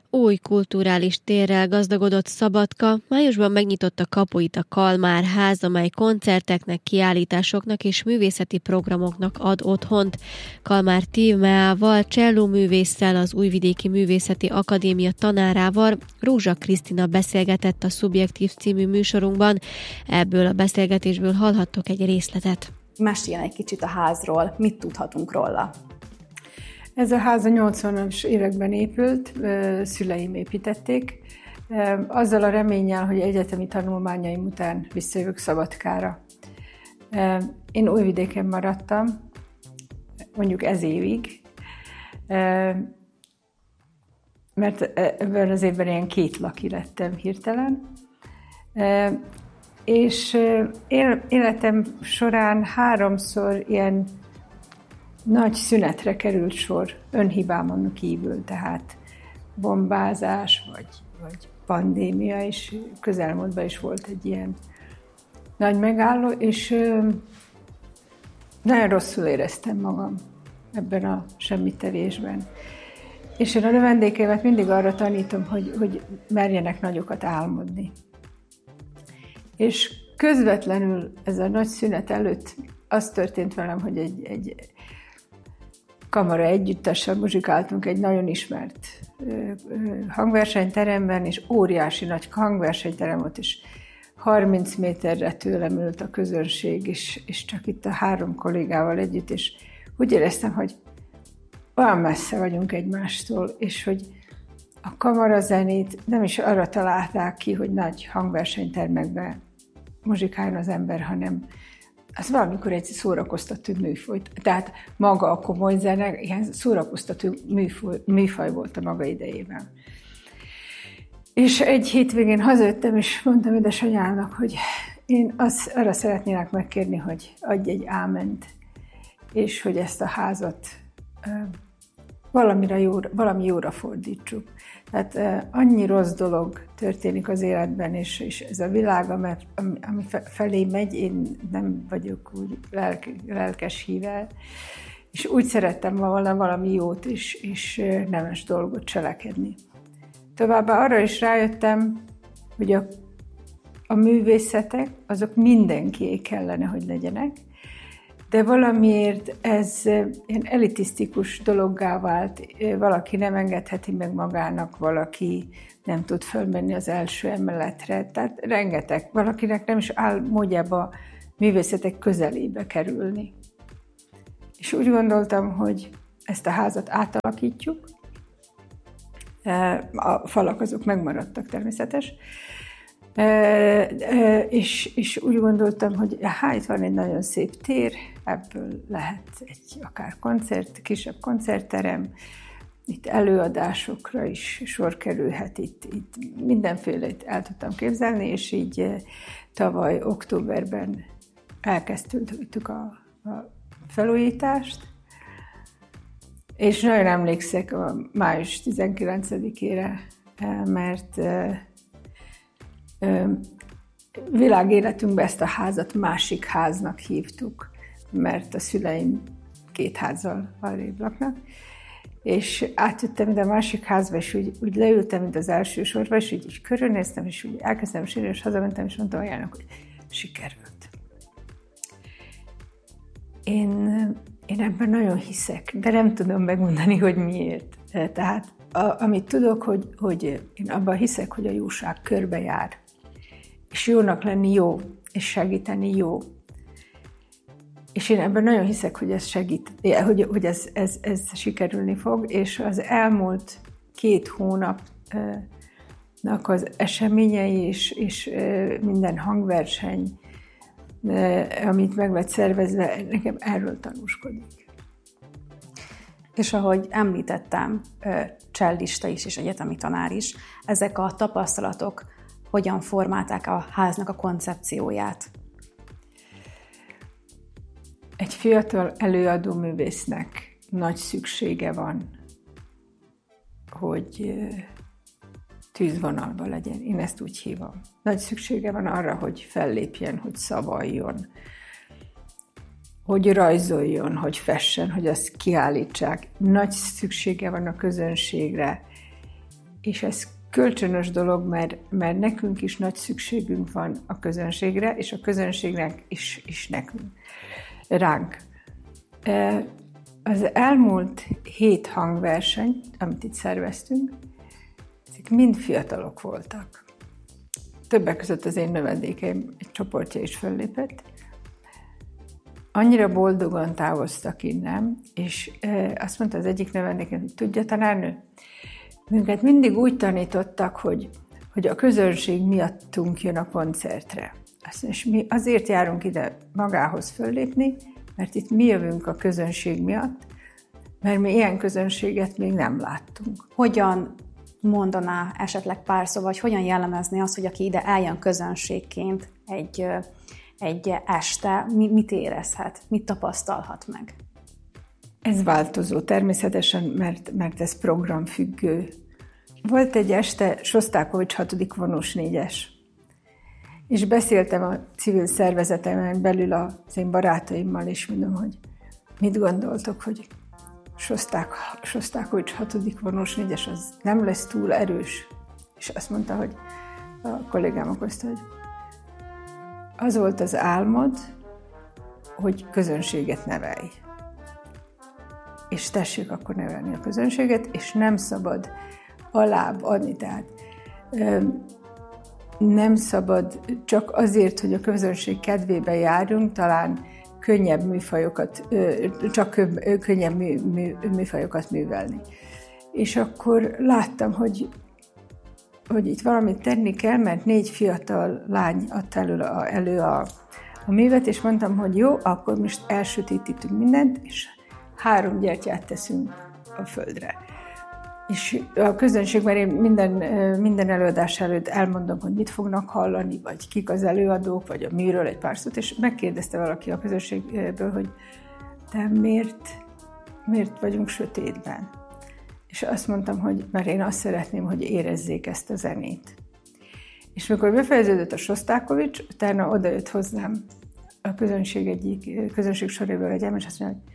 Új kulturális térrel gazdagodott Szabadka májusban megnyitotta kapuit a Kalmár ház, amely koncerteknek, kiállításoknak és művészeti programoknak ad otthont. Kalmár Tímeával, csellóművésszel, az Újvidéki Művészeti Akadémia tanárával Rózsa Krisztina beszélgetett a Szubjektív című műsorunkban. Ebből a beszélgetésből hallhattok egy részletet. Meséljen egy kicsit a házról, mit tudhatunk róla? Ez a ház a 80-as években épült, szüleim építették, azzal a reménnyel, hogy egyetemi tanulmányaim után visszajövök Szabadkára. Én Újvidéken maradtam, mondjuk ez évig, mert ebben az évben ilyen kétlaki lettem hirtelen, és életem során 3-szor ilyen nagy szünetre került sor, önhibámon kívül, tehát bombázás, vagy pandémia, és közelmúltban is volt egy ilyen nagy megálló, és nagyon rosszul éreztem magam ebben a semmitevésben. És én a növendékeimet mindig arra tanítom, hogy merjenek nagyokat álmodni. És közvetlenül ez a nagy szünet előtt az történt velem, hogy egy kamara együttessel muzsikáltunk egy nagyon ismert hangversenyteremben, és óriási nagy hangversenyterem volt, és 30 méterre tőlem ült a közönség, és csak itt a 3 kollégával együtt, és úgy éreztem, hogy olyan messze vagyunk egymástól, és hogy a kamarazenét nem is arra találták ki, hogy nagy hangversenytermekben muzsikáljon az ember, hanem az valamikor egy szórakoztató műfaj. Tehát maga a komoly zene, ilyen szórakoztató műfaj volt a maga idejében. És egy hétvégén hazajöttem, és mondtam édesanyámnak, hogy én arra szeretnének megkérni, hogy adj egy áment, és hogy ezt a házat valami jóra fordítsuk. Tehát annyi rossz dolog történik az életben, és ez a világ, ami felé megy, én nem vagyok úgy lelkes híve, és úgy szerettem volna valami jót és nemes dolgot cselekedni. Továbbá arra is rájöttem, hogy a művészetek, azok mindenkié kellene, hogy legyenek, de valamiért ez ilyen elitisztikus dologgá vált, valaki nem engedheti meg magának, valaki nem tud fölmenni az első emeletre, tehát rengeteg, valakinek nem is áll módjába művészetek közelébe kerülni. És úgy gondoltam, hogy ezt a házat átalakítjuk, a falak azok megmaradtak természetes, és úgy gondoltam, hogy itt van egy nagyon szép tér, ebből lehet egy akár kisebb koncertterem, itt előadásokra is sor kerülhet, itt mindenfélét el tudtam képzelni, és így tavaly októberben elkezdtük a felújítást, és nagyon emlékszek a május 19-ére, mert világéletünkben ezt a házat másik háznak hívtuk, mert a szüleim 2 házzal arrébb laknak, és átjöttem ide a másik házba, és úgy leültem, mint az első sorba, és így körülnéztem, és úgy elkezdtem sírni, és hazamentem, és mondtam anyának, hogy sikerült. Én ebben nagyon hiszek, de nem tudom megmondani, hogy miért. Tehát amit tudok, hogy én abban hiszek, hogy a jóság körbejár, és jónak lenni jó, és segíteni jó. És én ebben nagyon hiszek, hogy ez segít, hogy ez sikerülni fog, és az elmúlt 2 hónapnak az eseményei és minden hangverseny, amit meg lett szervezve, nekem erről tanúskodik. És ahogy említettem, csellista is és egyetemi tanár is, ezek a tapasztalatok hogyan formálták a háznak a koncepcióját? Egy fiatal előadó művésznek nagy szüksége van, hogy tűzvonalban legyen. Én ezt úgy hívom. Nagy szüksége van arra, hogy fellépjen, hogy szavaljon, hogy rajzoljon, hogy fessen, hogy azt kiállítsák. Nagy szüksége van a közönségre, és ez kölcsönös dolog, mert nekünk is nagy szükségünk van a közönségre, és a közönségnek is nekünk, ránk. Az elmúlt 7 hangverseny, amit itt szerveztünk, ezek mind fiatalok voltak. Többek között az én növendékeim egy csoportja is föllépett. Annyira boldogan távoztak innen, és azt mondta az egyik növendékem, hogy tudja, tanárnő, minket mindig úgy tanítottak, hogy a közönség miattunk jön a koncertre. És mi azért járunk ide magához föllépni, mert itt mi jövünk a közönség miatt, mert mi ilyen közönséget még nem láttunk. Hogyan mondaná esetleg pár szó, vagy hogyan jellemezné azt, hogy aki ide eljön közönségként egy este, mit érezhet, mit tapasztalhat meg? Ez változó természetesen, mert ez programfüggő. Volt egy este Sosztákovics 6. vonós 4-es, és beszéltem a civil szervezetemen belül az én barátaimmal, és mondom, hogy mit gondoltok, hogy Sosztákovics 6. vonós 4-es az nem lesz túl erős? És azt mondta, hogy a kollégám okozta, hogy az volt az álmod, hogy közönséget nevelj. És tessék akkor nevelni a közönséget, és nem szabad alább adni. Tehát nem szabad csak azért, hogy a közönség kedvébe járjunk, talán könnyebb műfajokat, csak könnyebb műfajokat művelni. És akkor láttam, hogy itt valamit tenni kell, mert 4 fiatal lány adta elő a művet, és mondtam, hogy jó, akkor most elsötétítünk mindent, és 3 gyertyát teszünk a földre. És a közönségben én minden előadás előtt elmondom, hogy mit fognak hallani, vagy kik az előadók, vagy a műről egy pár szót, és megkérdezte valaki a közönségből, hogy de miért vagyunk sötétben? És azt mondtam, hogy mert én azt szeretném, hogy érezzék ezt a zenét. És mikor befejeződött a Sosztákovics, utána odajött hozzám a közönség soréből egy ember, és azt mondja, hogy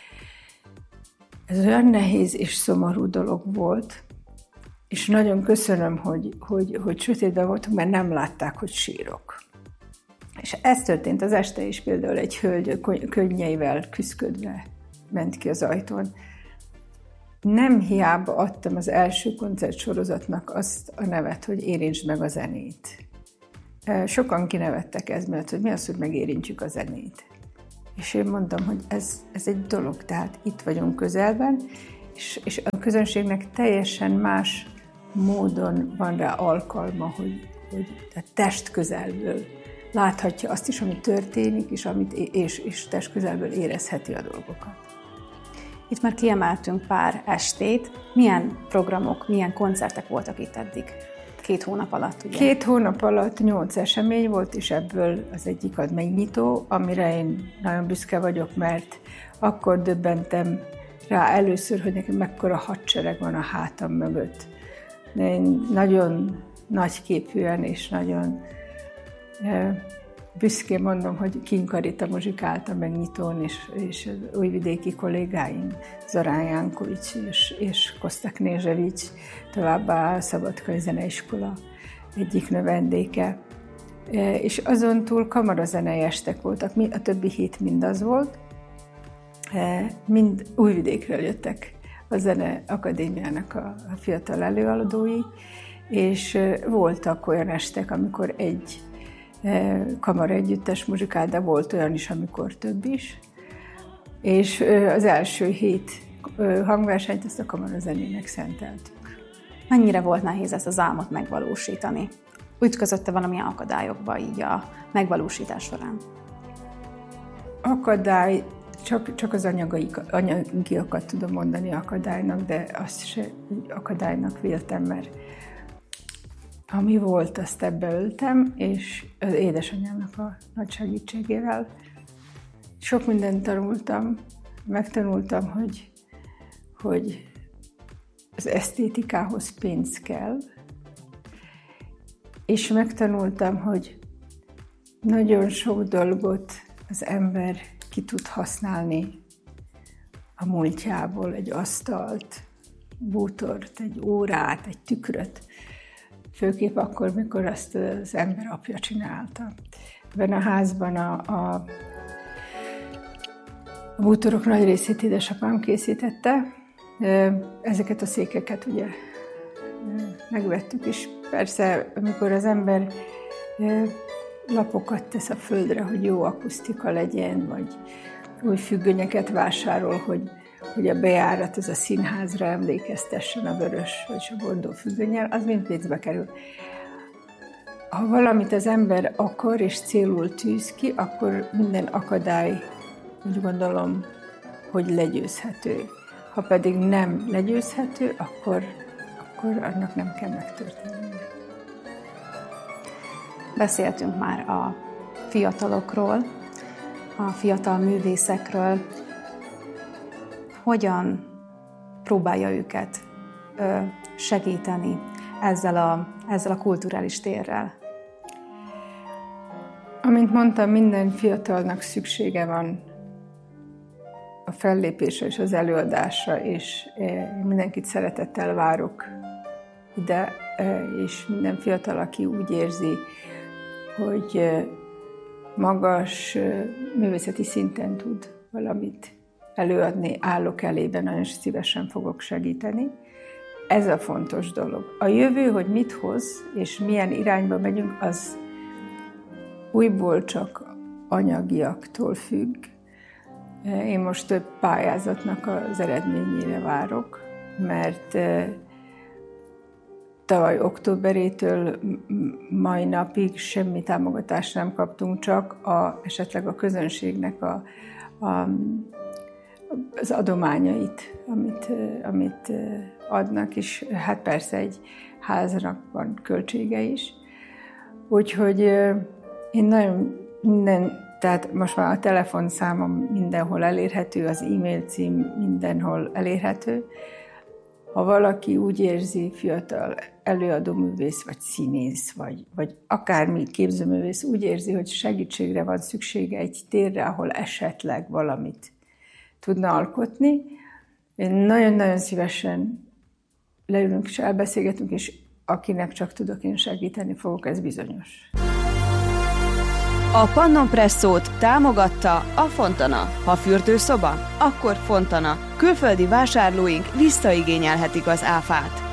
ez olyan nehéz és szomorú dolog volt, és nagyon köszönöm, hogy sötétben voltunk, mert nem látták, hogy sírok. És ez történt az este is, például egy hölgy könnyeivel küszködve ment ki az ajtón. Nem hiába adtam az első koncertsorozatnak azt a nevet, hogy érintsd meg a zenét. Sokan kinevettek ez miatt, hogy mi az, hogy megérintjük a zenét. És én mondtam, hogy ez egy dolog, tehát itt vagyunk közelben, és a közönségnek teljesen más módon van rá alkalma, hogy a test közelből láthatja azt is, ami történik, és test közelből érezheti a dolgokat. Itt már kiemeltünk pár estét. Milyen programok, milyen koncertek voltak itt eddig? 2 hónap alatt, ugye? 2 hónap alatt 8 esemény volt, és ebből az egyik az megnyitó, amire én nagyon büszke vagyok, mert akkor döbbentem rá először, hogy nekem mekkora hadsereg van a hátam mögött. Én nagyon nagyképűen és nagyon büszkén mondom, hogy Kinkarita muzsikált a megnyitón, és az újvidéki kollégáim, Zarán Jánkovics és Kosta Knézsevics, továbbá a Szabadkai Zeneiskola egyik növendéke. És azon túl kamarazenei estek voltak, a többi hét mind az volt, mind Újvidékről jöttek a Zene Akadémiának a fiatal előadói, és voltak olyan estek, amikor egy kamara együttes muzsikál, de volt olyan is, amikor több is. És az első 7 hangversenyt ezt a kamarazenének szenteltük. Mennyire volt nehéz ezt az álmot megvalósítani? Ütközött-e valamilyen akadályokba így a megvalósítás során? Akadály, csak az anyagiakat tudom mondani akadálynak, de azt se akadálynak véltem, mert ami volt, azt ebbe öltem, és az édesanyámnak a nagy segítségével. Sok mindent tanultam, megtanultam, hogy az esztétikához pénz kell, és megtanultam, hogy nagyon sok dolgot az ember ki tud használni a múltjából, egy asztalt, bútort, egy órát, egy tükröt, főképp akkor, mikor azt az ember apja csinálta. Ebben a házban a bútorok nagy részét édesapám készítette. Ezeket a székeket ugye megvettük, és persze, amikor az ember lapokat tesz a földre, hogy jó akusztika legyen, vagy új függönyeket vásárol, hogy a bejárat az a színházra emlékeztessen a vörös és a bordó függönnyel, az mind pénzbe kerül. Ha valamit az ember akar és célul tűz ki, akkor minden akadály, úgy gondolom, hogy legyőzhető. Ha pedig nem legyőzhető, akkor annak nem kell megtörténnie. Beszéltünk már a fiatalokról, a fiatal művészekről. Hogyan próbálja őket segíteni ezzel a kulturális térrel? Amint mondtam, minden fiatalnak szüksége van a fellépésre és az előadásra, és mindenkit szeretettel várok ide, és minden fiatal, aki úgy érzi, hogy magas művészeti szinten tud valamit előadni, állok elébe, nagyon szívesen fogok segíteni. Ez a fontos dolog. A jövő, hogy mit hoz, és milyen irányba megyünk, az újból csak anyagiaktól függ. Én most több pályázatnak az eredményére várok, mert tavaly októberétől mai napig semmi támogatást nem kaptunk, csak esetleg a közönségnek az adományait, amit adnak, és hát persze egy háznak van költsége is. Úgyhogy én nagyon tehát most már a telefonszámom mindenhol elérhető, az e-mail cím mindenhol elérhető. Ha valaki úgy érzi, fiatal előadóművész, vagy színész, vagy akármi képzőművész úgy érzi, hogy segítségre van szüksége egy térre, ahol esetleg valamit tudna alkotni, én nagyon-nagyon szívesen leülünk és elbeszélgetünk, és akinek csak tudok én segíteni fogok, ez bizonyos. A Pannon Presszót támogatta a Fontana. Ha fürdőszoba, akkor Fontana. Külföldi vásárlóink visszaigényelhetik az áfát.